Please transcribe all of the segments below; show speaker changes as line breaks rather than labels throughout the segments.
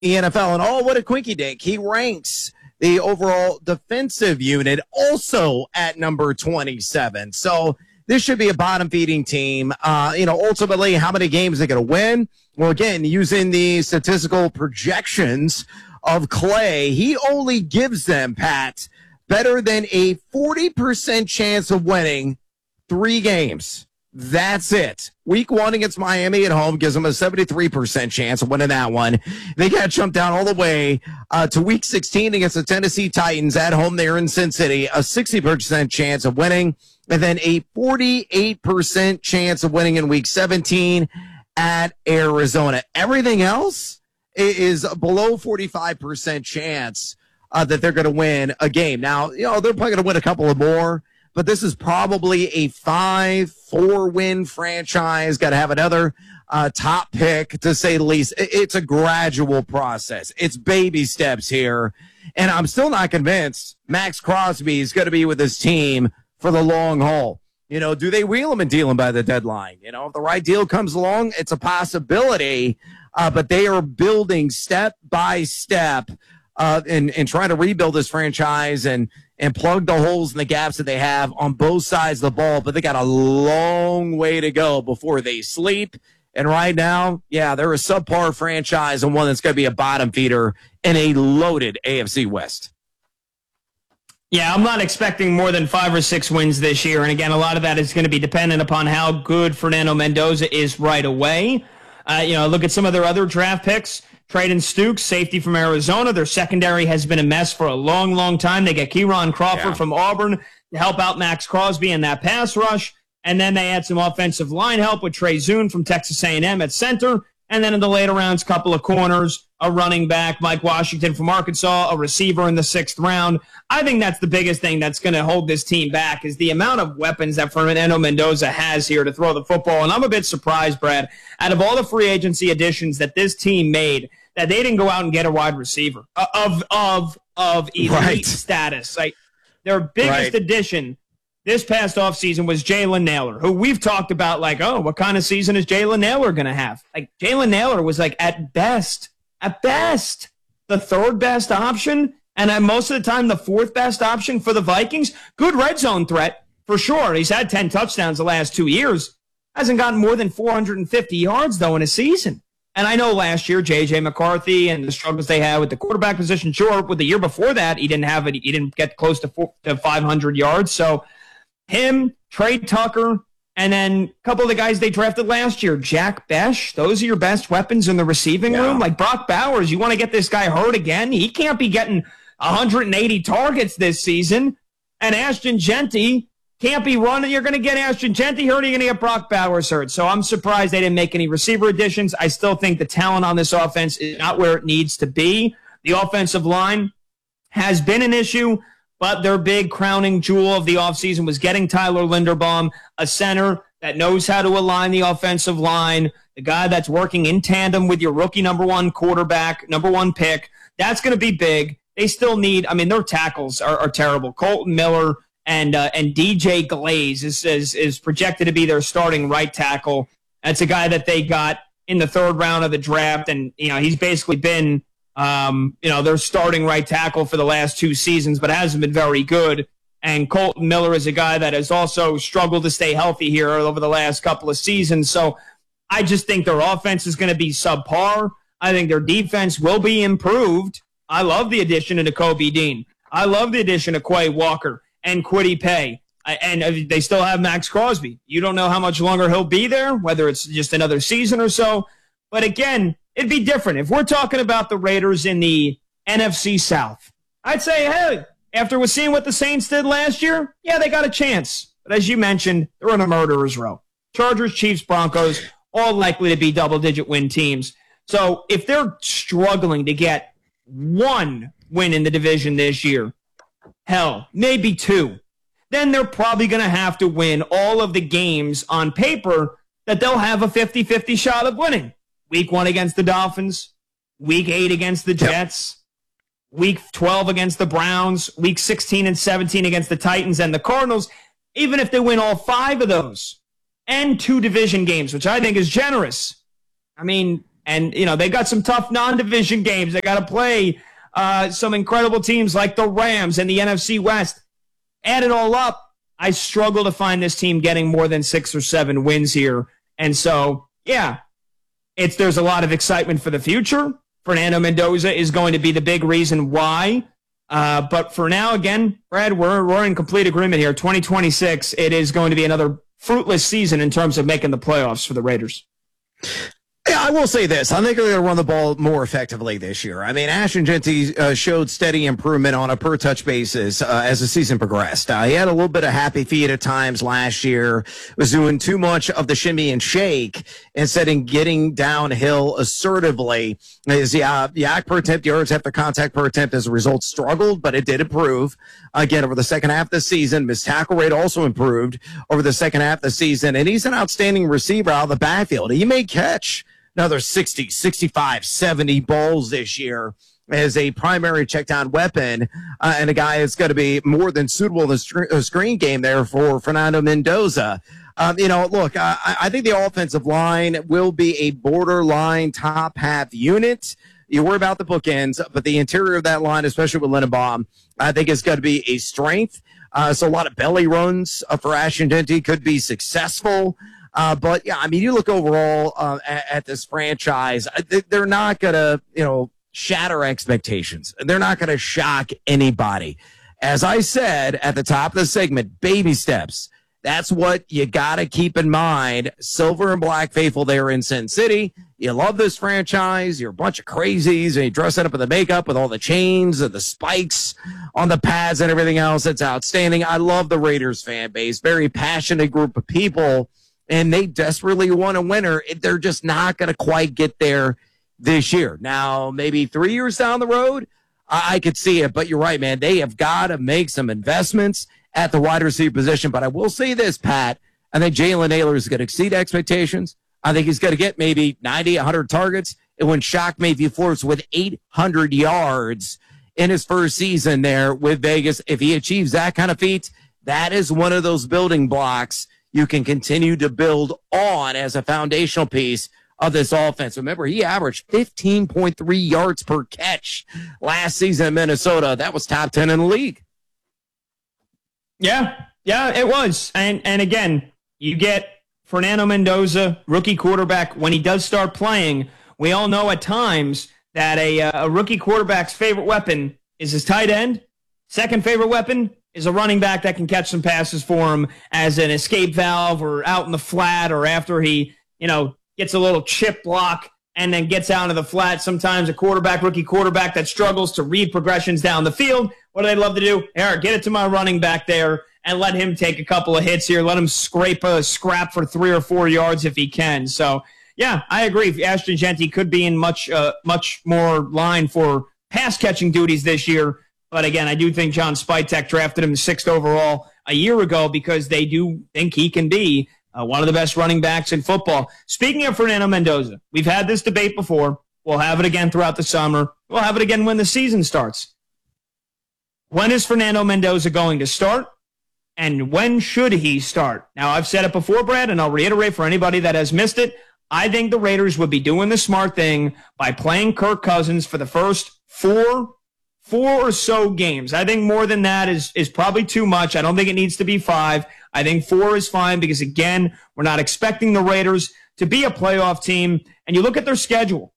the NFL. And what a quinky dink. He ranks the overall defensive unit also at number 27. So this should be a bottom feeding team. Ultimately, how many games they're going to win? Well, again, using the statistical projections of Clay, he only gives them, Pat, better than a 40% chance of winning 3 games. That's it. Week 1 against Miami at home gives them a 73% chance of winning that one. They got to jump down all the way to week 16 against the Tennessee Titans at home there in Sin City, a 60% chance of winning, and then a 48% chance of winning in week 17 at Arizona. Everything else is below 45% chance that they're going to win a game. Now, they're probably going to win a couple of more, but this is probably a 5-4 win franchise. Got to have another top pick, to say the least. It's a gradual process. It's baby steps here. And I'm still not convinced Max Crosby is going to be with this team for the long haul. Do they wheel him and deal him by the deadline? If the right deal comes along, it's a possibility. But they are building step by step and trying to rebuild this franchise and plug the holes and the gaps that they have on both sides of the ball. But they got a long way to go before they sleep. And right now, they're a subpar franchise and one that's going to be a bottom feeder in a loaded AFC West.
Yeah, I'm not expecting more than 5 or 6 wins this year. And again, a lot of that is going to be dependent upon how good Fernando Mendoza is right away. Look at some of their other draft picks. Traden Stukes, safety from Arizona. Their secondary has been a mess for a long, long time. They get Keiron Crawford from Auburn to help out Max Crosby in that pass rush. And then they add some offensive line help with Trey Zune from Texas A&M at center. And then in the later rounds, a couple of corners, a running back, Mike Washington from Arkansas, a receiver in the 6th round. I think that's the biggest thing that's going to hold this team back is the amount of weapons that Fernando Mendoza has here to throw the football. And I'm a bit surprised, Brad, out of all the free agency additions that this team made, that they didn't go out and get a wide receiver of elite status. Like their biggest addition this past offseason was Jalen Nailor, who we've talked about what kind of season is Jalen Nailor going to have? Like Jalen Nailor was at best, the 3rd best option, and at most of the time the 4th best option for the Vikings. Good red zone threat for sure. He's had 10 touchdowns the last 2 years. Hasn't gotten more than 450 yards though in a season. And I know last year, J.J. McCarthy and the struggles they had with the quarterback position, sure, with the year before that, he didn't get close to 500 yards. So him, Trey Tucker, and then a couple of the guys they drafted last year, Jack Besh, those are your best weapons in the receiving room. Like Brock Bowers, you want to get this guy hurt again? He can't be getting 180 targets this season. And Ashton Genty can't be running. You're going to get Ashton Genty hurt, or you're going to get Brock Bowers hurt. So I'm surprised they didn't make any receiver additions. I still think the talent on this offense is not where it needs to be. The offensive line has been an issue, but their big crowning jewel of the offseason was getting Tyler Linderbaum, a center that knows how to align the offensive line, the guy that's working in tandem with your rookie number 1 quarterback, number 1 pick. That's going to be big. They still need, their tackles are terrible. Colton Miller and DJ Glaze is projected to be their starting right tackle. That's a guy that they got in the 3rd round of the draft, and he's basically been their starting right tackle for the last 2 seasons, but hasn't been very good. And Colton Miller is a guy that has also struggled to stay healthy here over the last couple of seasons. So I just think their offense is going to be subpar. I think their defense will be improved. I love the addition of Nakobe Dean. I love the addition of Quay Walker and Kwity Paye. And they still have Max Crosby. You don't know how much longer he'll be there, whether it's just another season or so. But again, it'd be different. If we're talking about the Raiders in the NFC South, I'd say, hey, after we're seeing what the Saints did last year, they got a chance. But as you mentioned, they're in a murderer's row. Chargers, Chiefs, Broncos, all likely to be double-digit win teams. So if they're struggling to get 1 win in the division this year, hell, maybe 2, then they're probably going to have to win all of the games on paper that they'll have a 50-50 shot of winning. Week 1 against the Dolphins, Week 8 against the Jets, Week 12 against the Browns, Week 16 and 17 against the Titans and the Cardinals. Even if they win all 5 of those and 2 division games, which I think is generous, And, they got some tough non-division games. They got to play some incredible teams like the Rams and the NFC West. Add it all up, I struggle to find this team getting more than 6 or 7 wins here. And so, there's a lot of excitement for the future. Fernando Mendoza is going to be the big reason why. But for now, again, Brad, we're in complete agreement here. 2026, it is going to be another fruitless season in terms of making the playoffs for the Raiders.
Yeah, I will say this. I think they're going to run the ball more effectively this year. I mean, Ashton Jeanty showed steady improvement on a per-touch basis as the season progressed. He had a little bit of happy feet at times last year, was doing too much of the shimmy and shake instead of getting downhill assertively. His yak per attempt, yards after contact per attempt as a result struggled, but it did improve. Again, over the second half of the season, missed tackle rate also improved over the second half of the season, and he's an outstanding receiver out of the backfield. He may catch another 60, 65, 70 balls this year as a primary check-down weapon, and a guy that's going to be more than suitable in the screen game there for Fernando Mendoza. Look, I think the offensive line will be a borderline top half unit. You worry about the bookends, but the interior of that line, especially with Lindenbaum, I think is going to be a strength. So a lot of belly runs for Ashton Jeanty could be successful. But yeah, I mean, you look overall at this franchise, they're not going to, shatter expectations. They're not going to shock anybody. As I said at the top of the segment, baby steps. That's what you got to keep in mind. Silver and black faithful there in Sin City. You love this franchise. You're a bunch of crazies, and you dress it up with the makeup with all the chains and the spikes on the pads and everything else. It's outstanding. I love the Raiders fan base. Very passionate group of people. And they desperately want a winner. They're just not going to quite get there this year. Now, maybe 3 years down the road, I could see it. But you're right, man. They have got to make some investments at the wide receiver position. But I will say this, Pat. I think Jalen Naylor is going to exceed expectations. I think he's going to get maybe 90, 100 targets. It wouldn't shock me if he flirts with 800 yards in his first season there with Vegas. If he achieves that kind of feat, that is one of those building blocks you can continue to build on as a foundational piece of this offense. Remember, he averaged 15.3 yards per catch last season in Minnesota. That was top 10 in the league.
Yeah, it was. And again, you get Fernando Mendoza, rookie quarterback. When he does start playing, we all know at times that a rookie quarterback's favorite weapon is his tight end. Second favorite weapon is a running back that can catch some passes for him as an escape valve or out in the flat or after he, gets a little chip block and then gets out of the flat. Sometimes a rookie quarterback that struggles to read progressions down the field. What do they love to do? Eric, get it to my running back there and let him take a couple of hits here. Let him scrap for 3 or 4 yards if he can. So, yeah, I agree. Ashton Jeanty could be in much more line for pass-catching duties this year. But again, I do think John Spytek drafted him 6th overall a year ago because they do think he can be one of the best running backs in football. Speaking of Fernando Mendoza, we've had this debate before. We'll have it again throughout the summer. We'll have it again when the season starts. When is Fernando Mendoza going to start? And when should he start? Now, I've said it before, Brad, and I'll reiterate for anybody that has missed it. I think the Raiders would be doing the smart thing by playing Kirk Cousins for the first four or so games. I think more than that is probably too much. I don't think it needs to be 5. I think 4 is fine because, again, we're not expecting the Raiders to be a playoff team. And you look at their schedule.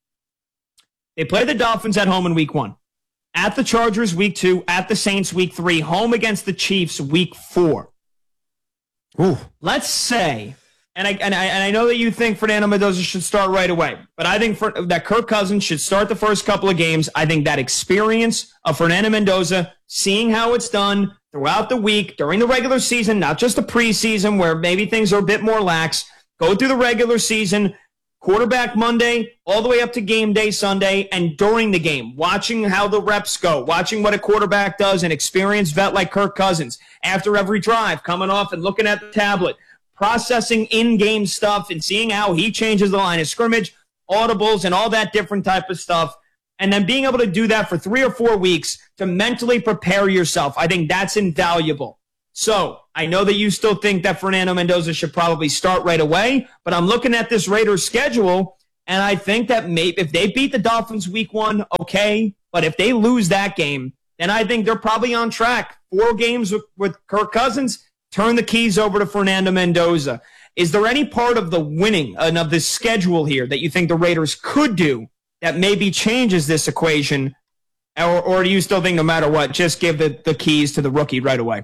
They play the Dolphins at home in week 1, at the Chargers week 2, at the Saints week 3, home against the Chiefs week 4.
Ooh.
Let's say, and I know that you think Fernando Mendoza should start right away, but I think that Kirk Cousins should start the first couple of games. I think that experience of Fernando Mendoza, seeing how it's done throughout the week, during the regular season, not just the preseason where maybe things are a bit more lax, go through the regular season, quarterback Monday, all the way up to game day Sunday, and during the game, watching how the reps go, watching what a quarterback does, an experienced vet like Kirk Cousins, after every drive, coming off and looking at the tablet, processing in-game stuff and seeing how he changes the line of scrimmage, audibles, and all that different type of stuff, and then being able to do that for 3 or 4 weeks to mentally prepare yourself. I think that's invaluable. So I know that you still think that Fernando Mendoza should probably start right away, but I'm looking at this Raiders schedule, And I think that maybe if they beat the Dolphins week 1, okay. But if they lose that game, then I think they're probably on track. 4 games with Kirk Cousins, turn the keys over to Fernando Mendoza. Is there any part of the winning and of the schedule here that you think the Raiders could do that maybe changes this equation? Or do you still think no matter what, just give the keys to the rookie right away?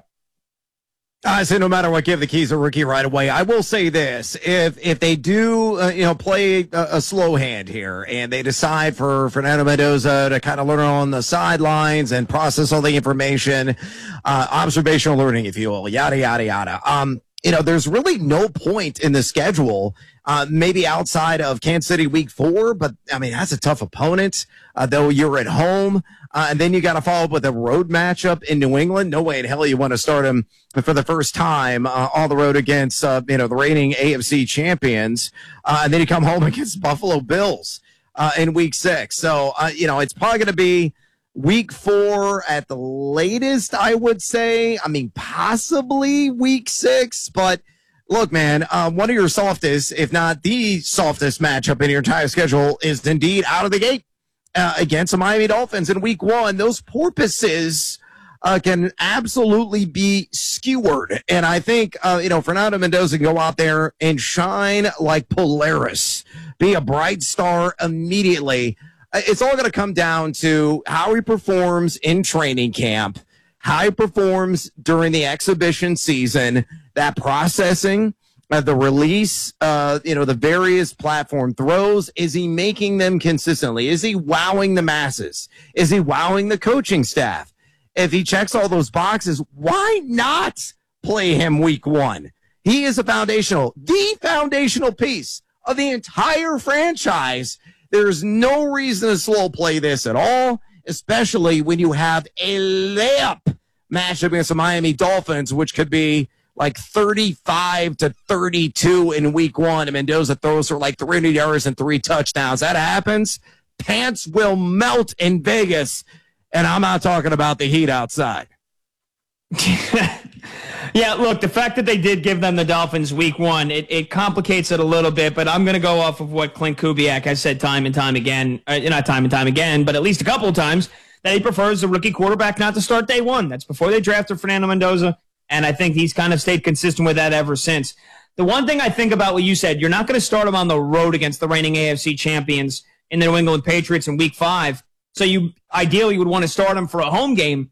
I say no matter what, give the keys to rookie right away. I will say this: if they do, play a slow hand here, and they decide for Fernando Mendoza to kind of learn on the sidelines and process all the information, observational learning, if you will, yada yada yada. There's really no point in the schedule, maybe outside of Kansas City week 4, but I mean, that's a tough opponent, though you're at home. And then you got to follow up with a road matchup in New England. No way in hell you want to start him for the first time, on the road against, the reigning AFC champions. And then you come home against Buffalo Bills, in week 6. So, it's probably going to be week 4 at the latest, I would say. I mean, possibly week 6, but look, man, one of your softest, if not the softest matchup in your entire schedule is indeed out of the gate against the Miami Dolphins in week 1. Those porpoises can absolutely be skewered. And I think, Fernando Mendoza can go out there and shine like Polaris, be a bright star immediately. It's all going to come down to how he performs in training camp, how he performs during the exhibition season, that processing, the release, the various platform throws. Is he making them consistently? Is he wowing the masses? Is he wowing the coaching staff? If he checks all those boxes, why not play him week 1? He is the foundational piece of the entire franchise. There's no reason to slow play this at all, especially when you have a layup matchup against the Miami Dolphins, which could be like 35-32 in week 1, and Mendoza throws for like 300 yards and 3 touchdowns. That happens, pants will melt in Vegas, and I'm not talking about the heat outside.
Yeah, look, the fact that they did give them the Dolphins week 1, it complicates it a little bit, but I'm going to go off of what Clint Kubiak has said time and time again, not time and time again, but at least a couple of times, that he prefers the rookie quarterback not to start day 1. That's before they drafted Fernando Mendoza, and I think he's kind of stayed consistent with that ever since. The one thing I think about what you said, you're not going to start him on the road against the reigning AFC champions in the New England Patriots in week 5, so you ideally would want to start him for a home game.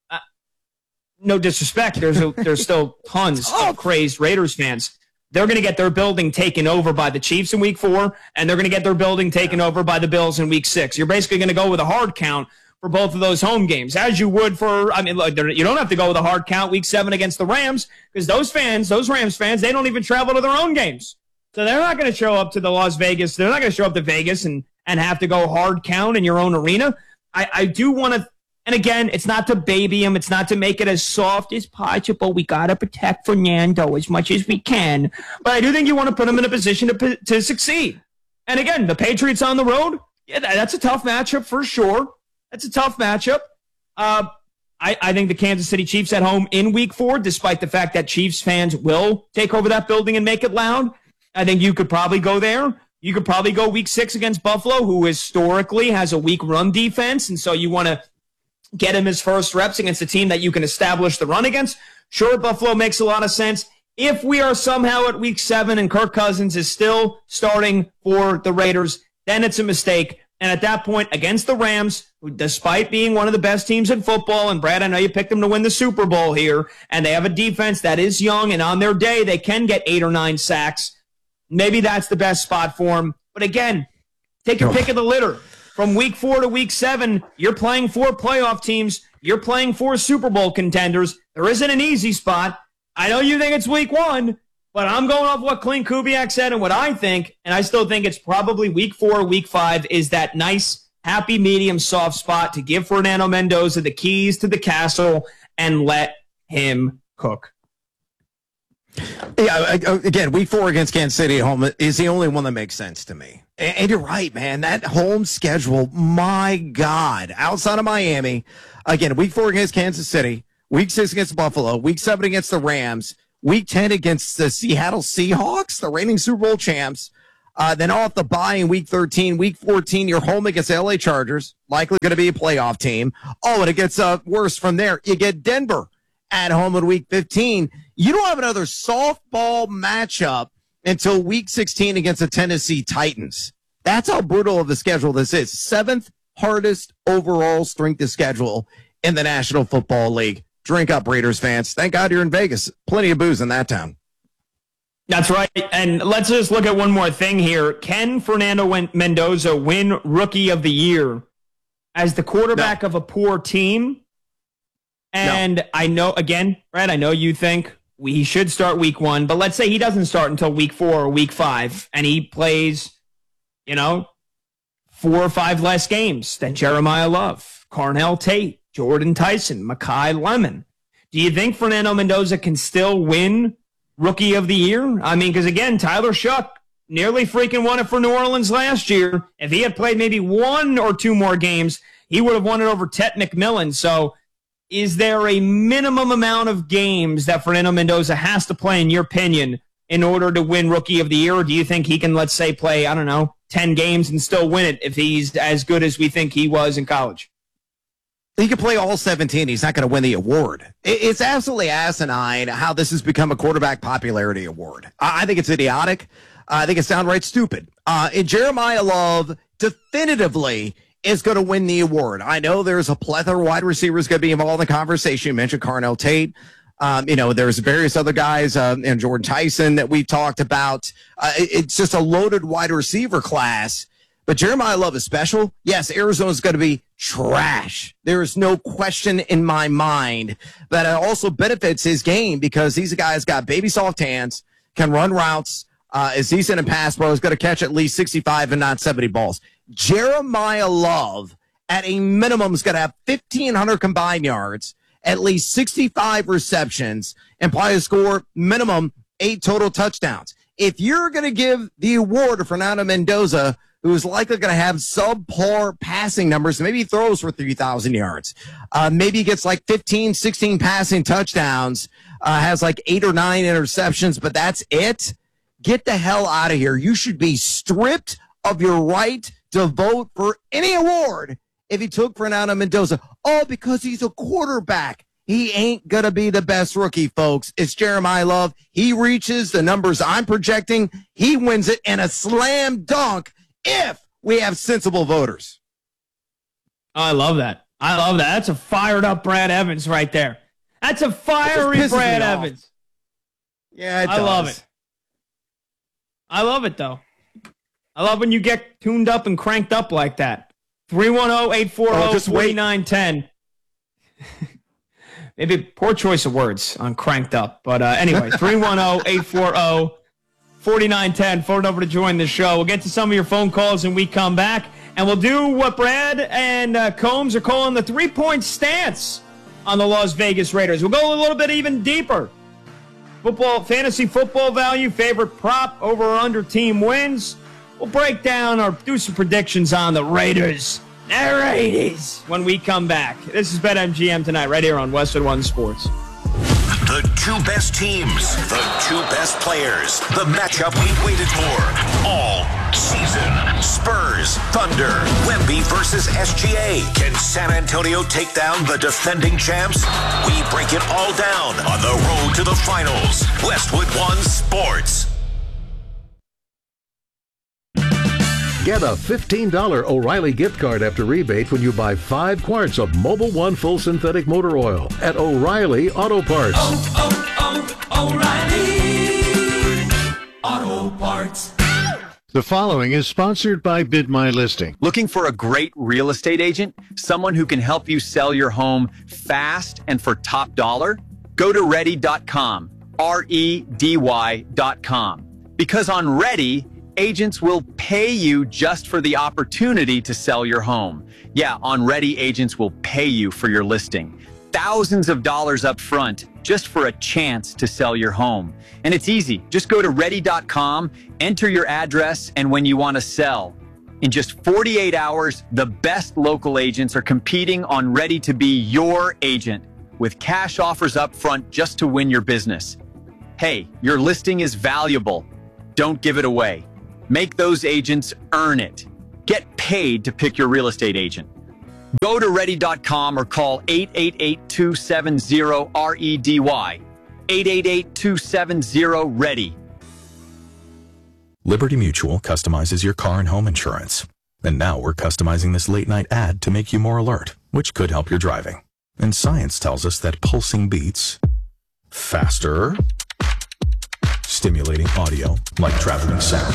No disrespect, there's still tons of crazed Raiders fans. They're going to get their building taken over by the Chiefs in week 4, and they're going to get their building taken over by the Bills in week 6. You're basically going to go with a hard count for both of those home games, as you would for, look, you don't have to go with a hard count week 7 against the Rams, because those Rams fans, they don't even travel to their own games. So they're not going to show up to the Las Vegas. They're not going to show up to Vegas and have to go hard count in your own arena. I do want to, and again, it's not to baby him. It's not to make it as soft as possible. We got to protect Fernando as much as we can. But I do think you want to put him in a position to succeed. And again, the Patriots on the road, yeah, that's a tough matchup for sure. That's a tough matchup. I think the Kansas City Chiefs at home in week 4, despite the fact that Chiefs fans will take over that building and make it loud, I think you could probably go there. You could probably go week 6 against Buffalo, who historically has a weak run defense, and so you want to get him his first reps against a team that you can establish the run against. Sure, Buffalo makes a lot of sense. If we are somehow at week 7 and Kirk Cousins is still starting for the Raiders, then it's a mistake. And at that point, against the Rams, who, despite being one of the best teams in football, and Brad, I know you picked them to win the Super Bowl here, and they have a defense that is young, and on their day, they can get 8 or 9 sacks. Maybe that's the best spot for him. But again, take your pick of the litter. From week 4 to week 7, you're playing 4 playoff teams. You're playing 4 Super Bowl contenders. There isn't an easy spot. I know you think it's week 1, but I'm going off what Clint Kubiak said and what I think, and I still think it's probably week 4, week 5 is that nice, happy, medium, soft spot to give Fernando Mendoza the keys to the castle and let him cook.
Yeah, again, week 4 against Kansas City at home is the only one that makes sense to me. And you're right, man. That home schedule, my God, outside of Miami, again, week 4 against Kansas City, week 6 against Buffalo, week 7 against the Rams, week 10 against the Seattle Seahawks, the reigning Super Bowl champs. Then off the bye in week 13, week 14, you're home against the LA Chargers, likely going to be a playoff team. Oh, and it gets worse from there. You get Denver at home in week 15. You don't have another softball matchup until week 16 against the Tennessee Titans. That's how brutal of a schedule this is. 7th hardest overall strength of schedule in the National Football League. Drink up, Raiders fans. Thank God you're in Vegas. Plenty of booze in that town.
That's right. And let's just look at one more thing here. Can Fernando Mendoza win Rookie of the Year as the quarterback of a poor team? And I know, again, Brad, I know you think he should start week 1, but let's say he doesn't start until week 4 or week 5, and he plays, 4 or 5 less games than Jeremiah Love, Carnell Tate, Jordan Tyson, Mekhi Lemon. Do you think Fernando Mendoza can still win Rookie of the Year? I mean, because again, Tyler Shough nearly freaking won it for New Orleans last year. If he had played maybe 1 or 2 more games, he would have won it over Tet McMillan. So is there a minimum amount of games that Fernando Mendoza has to play, in your opinion, in order to win Rookie of the Year? Or do you think he can, let's say, play, 10 games and still win it if he's as good as we think he was in college?
He could play all 17. He's not going to win the award. It's absolutely asinine how this has become a quarterback popularity award. I think it's idiotic. I think it's downright stupid. And Jeremiah Love definitively is going to win the award. I know there's a plethora of wide receivers going to be involved in the conversation. You mentioned Carnell Tate. There's various other guys, and Jordan Tyson that we've talked about. It's just a loaded wide receiver class. But Jeremiah Love is special. Yes, Arizona's going to be trash. There is no question in my mind. But it also benefits his game because he's a guy who's got baby soft hands, can run routes, is decent in pass pro, is going to catch at least 65 and not 70 balls. Jeremiah Love, at a minimum, is going to have 1,500 combined yards, at least 65 receptions, and probably score minimum 8 total touchdowns. If you're going to give the award to Fernando Mendoza, who's likely going to have subpar passing numbers, maybe he throws for 3,000 yards, maybe he gets like 15, 16 passing touchdowns, has like 8 or 9 interceptions, but that's it. Get the hell out of here. You should be stripped of your right to vote for any award if he took Fernando Mendoza. Oh, because he's a quarterback. He ain't going to be the best rookie, folks. It's Jeremiah Love. He reaches the numbers I'm projecting. He wins it in a slam dunk if we have sensible voters.
I love that. That's a fired up Brad Evans right there. That's a fiery Brad Evans.
Yeah, it does.
I love it. I love it, though. I love when you get tuned up and cranked up like that. 310-840-4910. Maybe poor choice of words on cranked up. But anyway, 310-840-4910. Phone number to join the show. We'll get to some of your phone calls when we come back. And we'll do what Brad and Combs are calling the 3-point stance on the Las Vegas Raiders. We'll go a little bit even deeper. Fantasy football value, favorite prop, over or under team wins. We'll break down or do some predictions on the Raiders. The Raiders when we come back. This is BetMGM tonight, right here on Westwood One Sports.
The 2 best teams, the 2 best players, the matchup we've waited for all season. Spurs, Thunder, Wemby versus SGA. Can San Antonio take down the defending champs? We break it all down on the road to the finals. Westwood One Sports.
Get a $15 O'Reilly gift card after rebate when you buy 5 quarts of Mobil 1 full synthetic motor oil at O'Reilly Auto Parts.
O'Reilly Auto Parts.
The following is sponsored by Bid My Listing.
Looking for a great real estate agent? Someone who can help you sell your home fast and for top dollar? Go to Ready.com, REDY.com. Because on Ready, agents will pay you just for the opportunity to sell your home. Yeah, on Ready, agents will pay you for your listing. Thousands of dollars up front just for a chance to sell your home. And it's easy. Just go to Ready.com, enter your address, and when you want to sell. In just 48 hours, the best local agents are competing on Ready to be your agent with cash offers up front just to win your business. Hey, your listing is valuable. Don't give it away. Make those agents earn it. Get paid to pick your real estate agent. Go to ready.com or call 888-270-REDY. 888-270-READY.
Liberty Mutual customizes your car and home insurance. And now we're customizing this late-night ad to make you more alert, which could help your driving. And science tells us that pulsing beats faster, stimulating audio like traveling sound,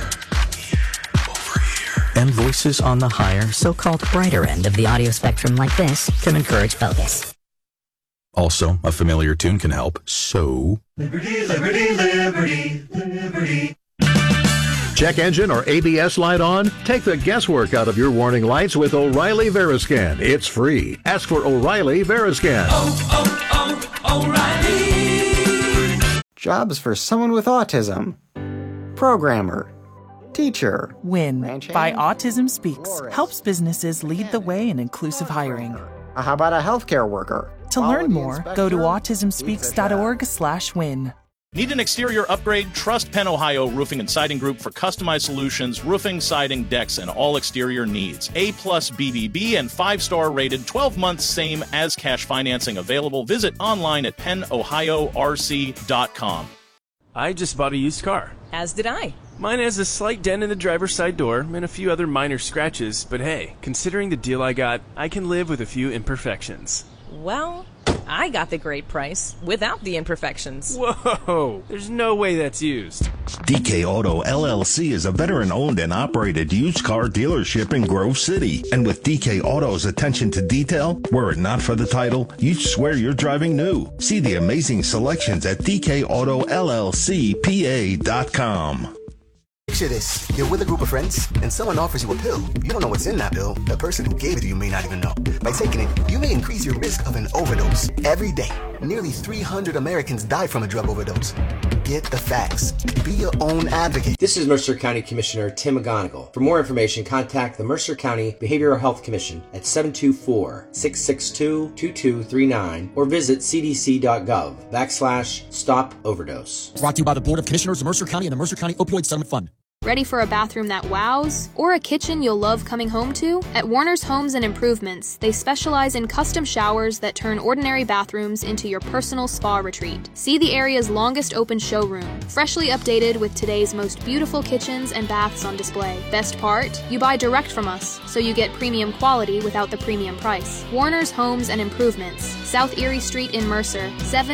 and voices on the higher,
so-called brighter end of the audio spectrum like this can encourage focus.
Also, a familiar tune can help, so...
Liberty, liberty, liberty, liberty.
Check engine or ABS light on? Take the guesswork out of your warning lights with O'Reilly Veriscan. It's free. Ask for O'Reilly Veriscan.
O'Reilly.
Jobs for someone with autism. Programmer. Teacher.
WIN by Autism Speaks helps businesses lead the way in inclusive hiring.
How about a healthcare worker?
To learn more, go to autismspeaks.org/win.
Need an exterior upgrade? Trust Penn Ohio Roofing and Siding Group for customized solutions, roofing, siding, decks, and all exterior needs. A+ BBB and 5-star rated, 12 months same as cash financing available. Visit online at pennohiorc.com.
I just bought a used car.
As did I.
Mine has a slight dent in the driver's side door and a few other minor scratches, but hey, considering the deal I got, I can live with a few imperfections.
Well, I got the great price without the imperfections.
Whoa, there's no way that's used.
DK Auto LLC is a veteran-owned and operated used car dealership in Grove City. And with DK Auto's attention to detail, were it not for the title, you'd swear you're driving new. See the amazing selections at DKAutoLLCPA.com.
Picture this. You're with a group of friends, and someone offers you a pill. You don't know what's in that pill. The person who gave it to you may not even know. By taking it, you may increase your risk of an overdose. Every day, nearly 300 Americans die from a drug overdose. Get the facts. Be your own advocate.
This is Mercer County Commissioner Tim McGonigal. For more information, contact the Mercer County Behavioral Health Commission at 724-662-2239 or visit cdc.gov/stop overdose.
Brought to you by the Board of Commissioners of Mercer County and the Mercer County Opioid Settlement Fund.
Ready for a bathroom that wows? Or a kitchen you'll love coming home to? At Warner's Homes and Improvements, they specialize in custom showers that turn ordinary bathrooms into your personal spa retreat. See the area's longest open showroom, freshly updated with today's most beautiful kitchens and baths on display. Best part? You buy direct from us, so you get premium quality without the premium price. Warner's Homes and Improvements, South Erie Street in Mercer,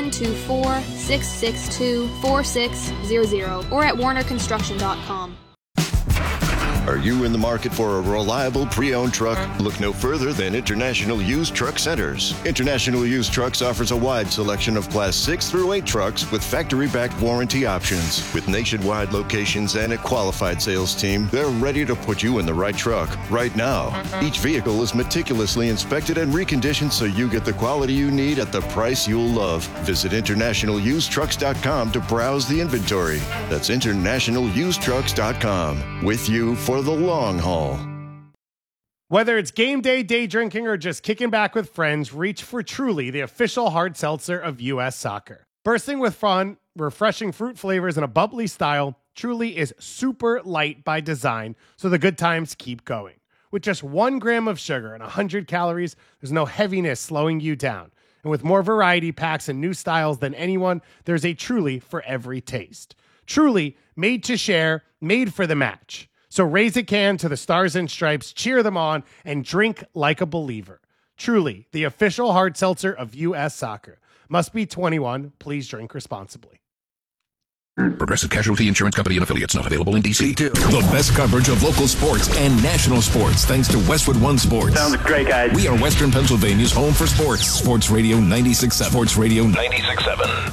724-662-4600, or at warnerconstruction.com.
Are you in the market for a reliable pre-owned truck? Look no further than International Used Truck Centers. International Used Trucks offers a wide selection of Class 6 through 8 trucks with factory-backed warranty options. With nationwide locations and a qualified sales team, they're ready to put you in the right truck right now. Each vehicle is meticulously inspected and reconditioned so you get the quality you need at the price you'll love. Visit InternationalUsedTrucks.com to browse the inventory. That's InternationalUsedTrucks.com. With you for the long haul.
Whether it's game day, day drinking, or just kicking back with friends, reach for Truly, the official hard seltzer of U.S. Soccer. Bursting with fun, refreshing fruit flavors, and a bubbly style, Truly is super light by design, so the good times keep going. With just 1 gram of sugar and 100 calories, there's no heaviness slowing you down. And with more variety packs and new styles than anyone, there's a Truly for every taste. Truly, made to share, made for the match. So raise a can to the Stars and Stripes, cheer them on, and drink like a believer. Truly, the official hard seltzer of U.S. Soccer. Must be 21. Please drink responsibly.
Progressive Casualty Insurance Company and affiliates, not available in D.C. The best coverage of local sports and national sports thanks to Westwood One Sports.
Sounds great, guys.
We are Western Pennsylvania's home for sports. Sports Radio 96.7. Sports Radio 96.7.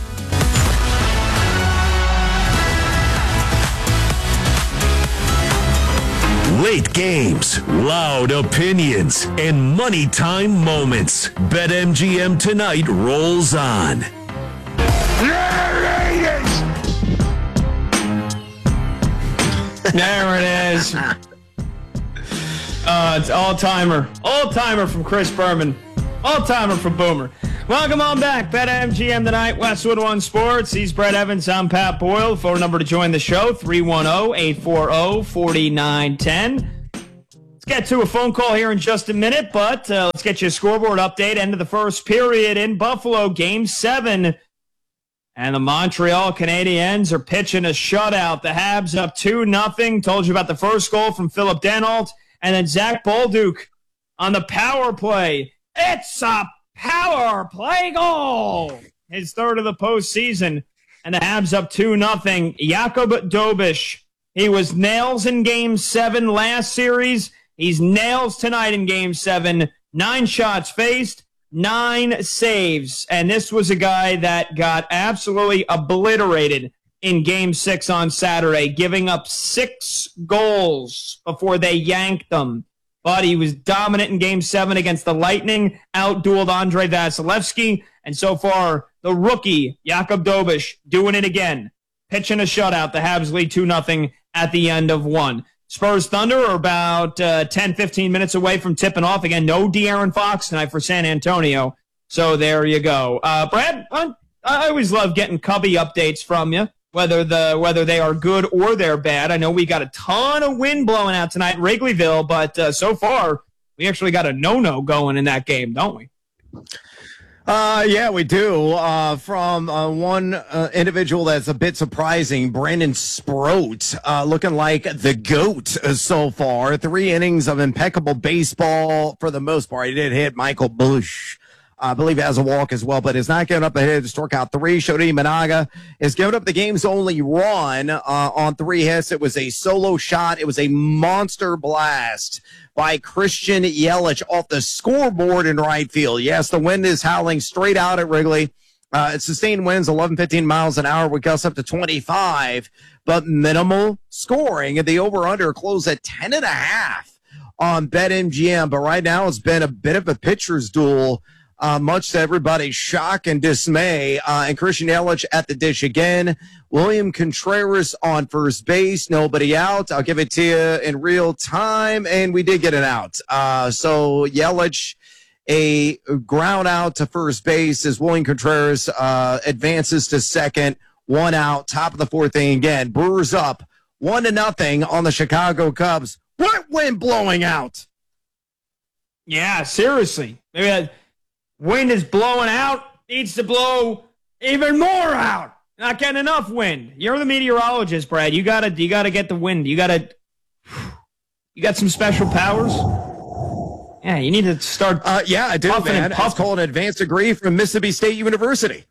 Late games, loud opinions, and money time moments. BetMGM tonight rolls on.
There it is. It's all-timer. All-timer from Chris Berman. All-timer from Boomer. Welcome on back. BetMGM tonight, Westwood One Sports. He's Brett Evans. I'm Pat Boyle. Phone number to join the show, 310-840-4910. Let's get to a phone call here in just a minute, but let's get you a scoreboard update. End of the first period in Buffalo, Game 7. And the Montreal Canadiens are pitching a shutout. The Habs up 2-0. Told you about the first goal from Philip Denault. And then Zach Bolduc on the power play. It's a power play goal. His third of the postseason. And the Habs up 2-0. Jakub Dobeš. He was nails in Game 7 last series. He's nails tonight in Game 7. 9 shots faced. 9 saves, and this was a guy that got absolutely obliterated in Game 6 on Saturday, giving up 6 goals before they yanked them. But he was dominant in Game 7 against the Lightning, outdueled Andrei Vasilevsky, and so far, the rookie, Jakub Dobeš, doing it again, pitching a shutout. The Habs lead 2-0 at the end of 1. Spurs Thunder are about 10-15 minutes away from tipping off. Again, no De'Aaron Fox tonight for San Antonio. So there you go. Brad, I always love getting Cubby updates from you, whether they are good or they're bad. I know we got a ton of wind blowing out tonight in Wrigleyville, but so far we actually got a no-no going in that game, don't we?
Yeah, we do. From one individual that's a bit surprising, Brandon Sproat, looking like the GOAT so far. 3 innings of impeccable baseball for the most part. He did hit Michael Busch. I believe he has a walk as well, but is not giving up a hit to struck out 3. Shodi Managa is giving up the game's only run on 3 hits. It was a solo shot. It was a monster blast by Christian Yelich off the scoreboard in right field. Yes, the wind is howling straight out at Wrigley. It's sustained winds 11-15 miles an hour with gusts up to 25, but minimal scoring. And the over-under closed at 10.5 on BetMGM. But right now it's been a bit of a pitcher's duel, much to everybody's shock and dismay. And Christian Yelich at the dish again. William Contreras on first base. Nobody out. I'll give it to you in real time. And we did get an out. So Yelich, a ground out to first base as William Contreras advances to second. 1 out. Top of the 4th inning again. Brewers up 1-0 on the Chicago Cubs. What wind blowing out?
Yeah, seriously. Maybe wind is blowing out, needs to blow even more out. Not getting enough wind. You're the meteorologist, Brad. You gotta get the wind. You got some special powers? Yeah, you need to start.
Yeah, I do, man. It's called an advanced degree from Mississippi State University.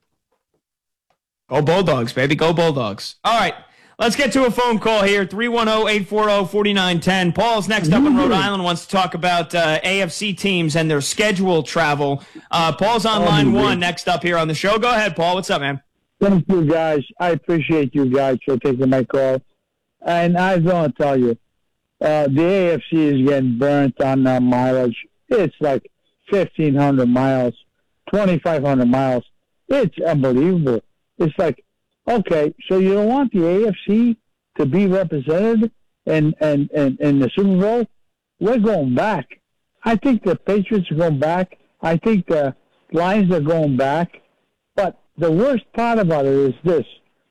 Go Bulldogs, baby. Go Bulldogs. All right. Let's get to a phone call here, 310-840-4910. Paul's next up in Rhode Island, wants to talk about AFC teams and their schedule travel. Paul's on line 1 next up here on the show. Go ahead, Paul. What's up, man?
Thank you, guys. I appreciate you guys for taking my call. And I was going to tell you, the AFC is getting burnt on mileage. It's like 1,500 miles, 2,500 miles. It's unbelievable. It's like, okay, so you don't want the AFC to be represented in the Super Bowl? We're going back. I think the Patriots are going back. I think the Lions are going back. But the worst part about it is this.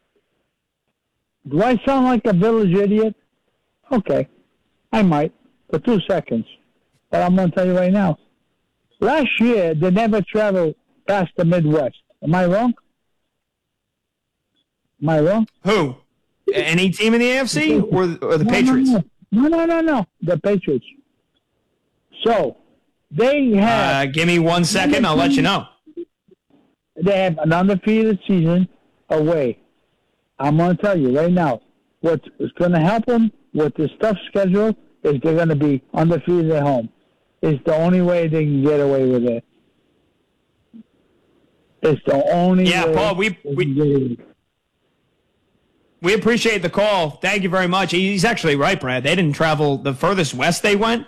Do I sound like a village idiot? Okay, I might for 2 seconds. But I'm going to tell you right now. Last year, they never traveled past the Midwest. Am I wrong? Am I wrong?
Who? Any team in the AFC or the Patriots?
No. The Patriots. So, they have...
give me 1 second. I'll let you know.
They have an undefeated season away. I'm going to tell you right now, what's going to help them with this tough schedule is they're going to be undefeated at home. It's the only way they can get away with it. It's the only way.
Yeah, Paul, we appreciate the call. Thank you very much. He's actually right, Brad. They didn't travel. The furthest west they went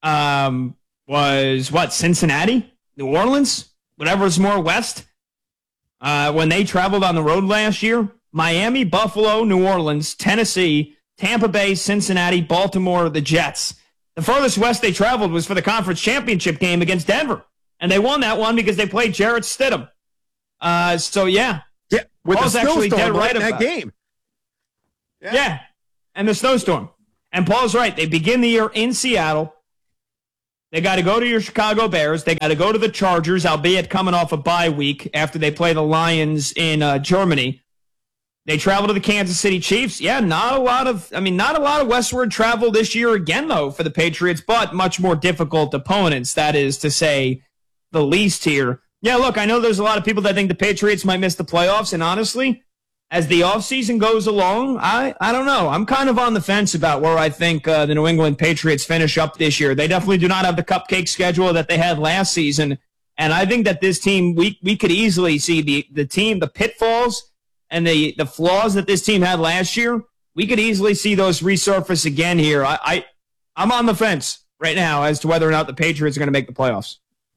was, Cincinnati? New Orleans? Whatever's more west. When they traveled on the road last year, Miami, Buffalo, New Orleans, Tennessee, Tampa Bay, Cincinnati, Baltimore, the Jets. The furthest west they traveled was for the conference championship game against Denver. And they won that one because they played Jarrett Stidham. So, yeah.
Yeah, with
Paul's
the
actually dead
snowstorm
right
in that
about
game.
Yeah, and the snowstorm. And Paul's right. They begin the year in Seattle. They got to go to your Chicago Bears. They got to go to the Chargers, albeit coming off a bye week after they play the Lions in Germany. They travel to the Kansas City Chiefs. Yeah, not a lot of westward travel this year again, though, for the Patriots, but much more difficult opponents. That is to say the least here. Yeah, look, I know there's a lot of people that think the Patriots might miss the playoffs, and honestly, as the offseason goes along, I don't know. I'm kind of on the fence about where I think the New England Patriots finish up this year. They definitely do not have the cupcake schedule that they had last season. And I think that this team, we could easily see the pitfalls and the flaws that this team had last year. We could easily see those resurface again here. I'm on the fence right now as to whether or not the Patriots are going to make the playoffs.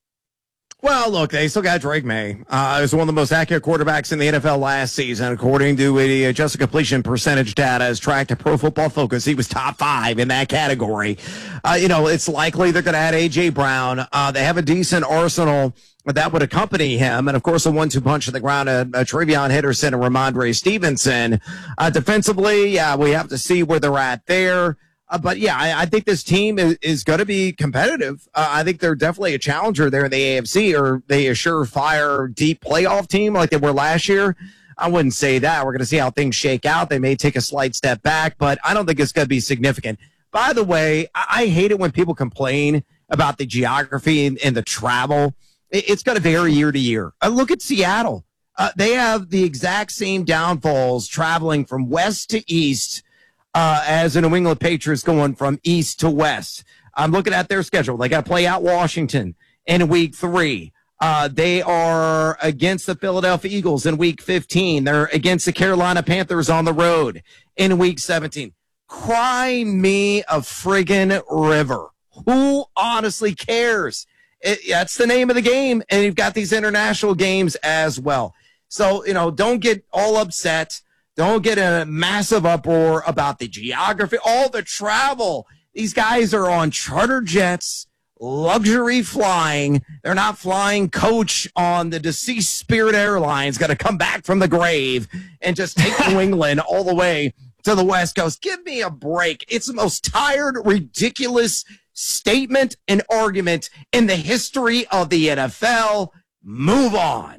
Well, look, they still got Drake May. He was one of the most accurate quarterbacks in the NFL last season. According to the adjusted completion percentage data as tracked to Pro Football Focus, he was top 5 in that category. It's likely they're going to add A.J. Brown. They have a decent arsenal that would accompany him. And, of course, a 1-2 punch on the ground, Travion Henderson and Ramondre Stevenson. Defensively, we have to see where they're at there. But, yeah, I think this team is going to be competitive. I think they're definitely a challenger there in the AFC, or they a surefire deep playoff team like they were last year. I wouldn't say that. We're going to see how things shake out. They may take a slight step back, but I don't think it's going to be significant. By the way, I hate it when people complain about the geography and the travel. It's going to vary year to year. Look at Seattle. They have the exact same downfalls traveling from west to east as the New England Patriots going from east to west. I'm looking at their schedule. They got to play out Washington in week 3. They are against the Philadelphia Eagles in week 15. They're against the Carolina Panthers on the road in week 17. Cry me a friggin' river. Who honestly cares? That's the name of the game. And you've got these international games as well. So, don't get all upset. Don't get a massive uproar about the geography, all the travel. These guys are on charter jets, luxury flying. They're not flying coach on the deceased Spirit Airlines, got to come back from the grave and just take New England all the way to the West Coast. Give me a break. It's the most tired, ridiculous statement and argument in the history of the NFL. Move on.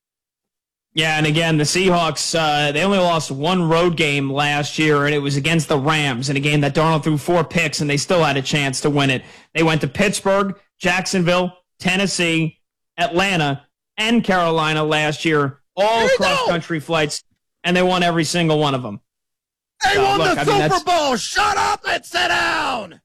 Yeah, and again, the Seahawks, they only lost one road game last year, and it was against the Rams in a game that Darnold threw 4 picks, and they still had a chance to win it. They went to Pittsburgh, Jacksonville, Tennessee, Atlanta, and Carolina last year, all cross-country flights, and they won every single one of them.
They won the Super Bowl. Shut up and sit down.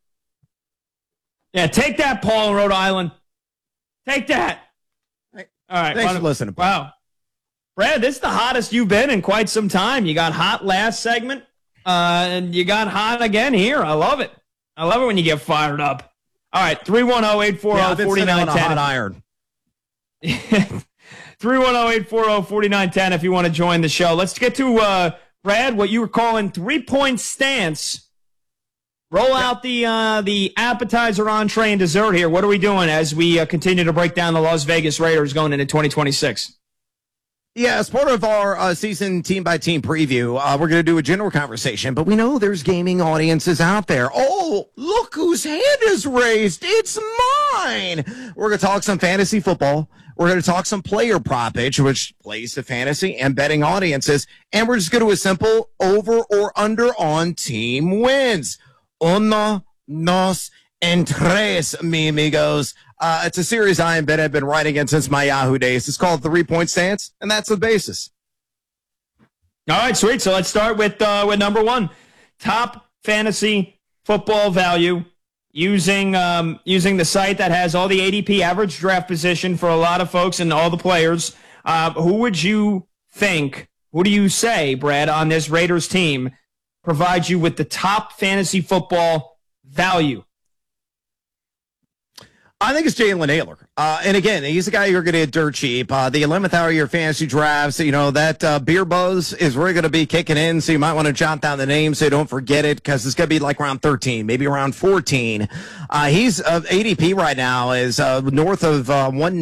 Yeah, take that, Paul in Rhode Island. Take that. All right.
Thanks for listening.
Wow. Brad, this is the hottest you've been in quite some time. You got hot last segment, and you got hot again here. I love it. I love it when you get fired up. All right, 310-840-4910.
Hot iron.
310-840-4910 if you want to join the show. Let's get to, Brad, what you were calling 3-point stance. Roll out the appetizer, entree, and dessert here. What are we doing as we continue to break down the Las Vegas Raiders going into 2026?
Yeah, as part of our season team-by-team preview, we're going to do a general conversation, but we know there's gaming audiences out there. Oh, look whose hand is raised. It's mine. We're going to talk some fantasy football. We're going to talk some player propage, which plays to fantasy and betting audiences, and we're just going to do a simple over or under on team wins. Uno, dos, and tres, mi amigos. It's a series I and Ben have been writing in since my Yahoo days. It's called 3-point stance, and that's the basis.
All right, sweet. So let's start with number 1. Top fantasy football value using the site that has all the ADP average draft position for a lot of folks and all the players. Who would you think, who do you say, Brad, on this Raiders team provides you with the top fantasy football value?
I think it's Jalen Naylor. And again, he's a guy you're going to get dirt cheap. The 11th hour of your fantasy drafts, you know, that beer buzz is really going to be kicking in. So you might want to jot down the name so you don't forget it, because it's going to be like around 13, maybe around 14. He's ADP right now is north of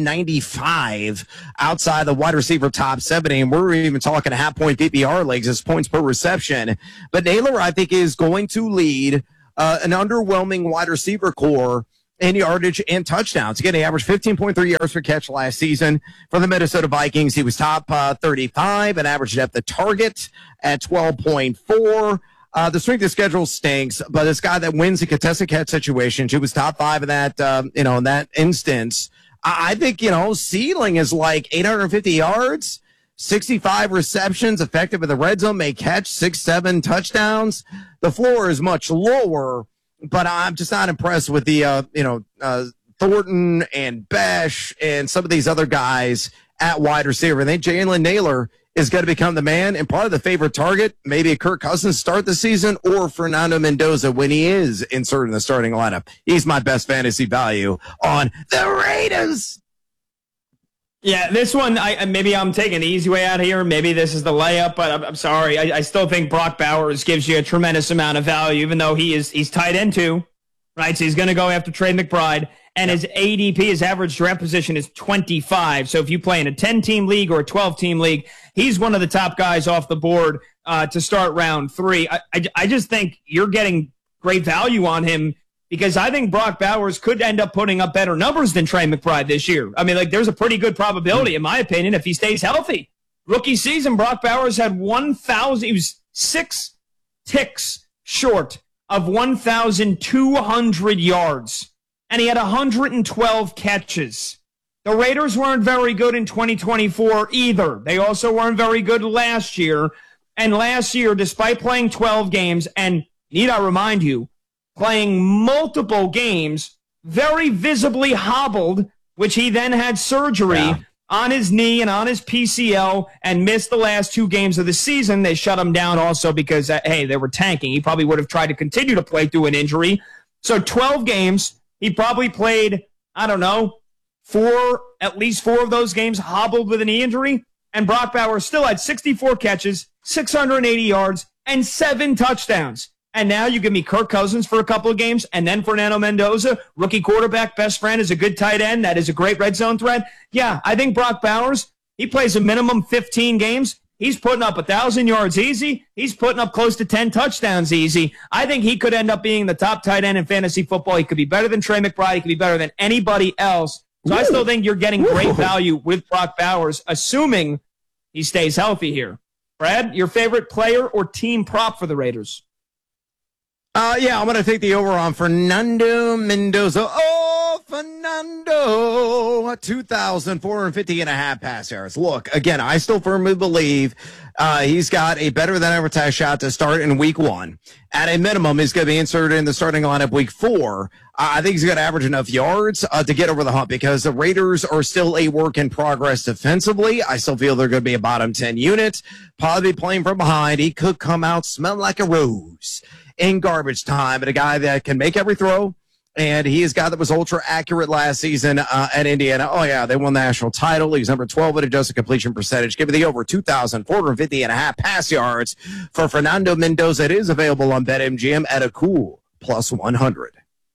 195 outside the wide receiver top 70. And we're even talking half point PPR leagues as points per reception. But Naylor, I think, is going to lead an underwhelming wide receiver core in yardage and touchdowns. Again, he averaged 15.3 yards per catch last season for the Minnesota Vikings. He was top 35 and average depth of target at 12.4. The strength of schedule stinks, but this guy that wins the contested catch situations, he was top 5 in that, in that instance. I think, ceiling is like 850 yards, 65 receptions, effective in the red zone, may catch 6-7 touchdowns. The floor is much lower, but I'm just not impressed with the, Thornton and Besh and some of these other guys at wide receiver. I think Jalen Naylor is going to become the man and probably the favorite target. Maybe a Kirk Cousins start the season, or Fernando Mendoza when he is inserted in the starting lineup. He's my best fantasy value on the Raiders.
Yeah, this one, maybe I'm taking the easy way out here. Maybe this is the layup, but I'm sorry. I still think Brock Bowers gives you a tremendous amount of value, even though he's tight end too, right? So he's going to go after Trey McBride, and his ADP, his average draft position, is 25. So if you play in a 10-team league or a 12-team league, he's one of the top guys off the board to start round 3. I just think you're getting great value on him, because I think Brock Bowers could end up putting up better numbers than Trey McBride this year. I mean, there's a pretty good probability, in my opinion, if he stays healthy. Rookie season, Brock Bowers had 1,000. He was 6 ticks short of 1,200 yards, and he had 112 catches. The Raiders weren't very good in 2024 either. They also weren't very good last year. And last year, despite playing 12 games, and need I remind you, playing multiple games, very visibly hobbled, which he then had surgery on his knee and on his PCL and missed the last 2 games of the season. They shut him down also because, they were tanking. He probably would have tried to continue to play through an injury. So 12 games, he probably played, at least 4 of those games hobbled with a knee injury. And Brock Bowers still had 64 catches, 680 yards, and 7 touchdowns. And now you give me Kirk Cousins for a couple of games, and then Fernando Mendoza, rookie quarterback, best friend, is a good tight end. That is a great red zone threat. Yeah, I think Brock Bowers, he plays a minimum 15 games. He's putting up 1,000 yards easy. He's putting up close to 10 touchdowns easy. I think he could end up being the top tight end in fantasy football. He could be better than Trey McBride. He could be better than anybody else. So I still think you're getting great value with Brock Bowers, assuming he stays healthy here. Brad, your favorite player or team prop for the Raiders?
I'm going to take the over on Fernando Mendoza. Oh, Fernando, 2,450 and a half pass yards. Look, again, I still firmly believe he's got a better than advertised shot to start in week 1. At a minimum, he's going to be inserted in the starting lineup week 4. I think he's going to average enough yards to get over the hump, because the Raiders are still a work in progress defensively. I still feel they're going to be a bottom 10 unit, probably playing from behind. He could come out smelling like a rose in garbage time, but a guy that can make every throw. And he is a guy that was ultra accurate last season at Indiana. Oh, yeah, they won the national title. He was number 12 at adjusted completion percentage. Give me the over 2,450 and a half pass yards for Fernando Mendoza. It is available on BetMGM at a cool plus 100.